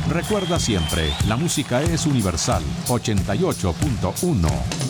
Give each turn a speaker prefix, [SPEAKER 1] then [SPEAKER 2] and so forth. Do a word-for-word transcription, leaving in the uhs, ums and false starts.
[SPEAKER 1] Recuerda siempre, la música es universal. ochenta y ocho punto uno.